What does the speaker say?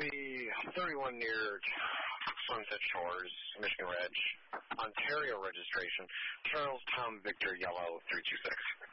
the 31 near Sunset Shores, Michigan Ridge, Ontario registration, Charles Tom Victor Yellow 326.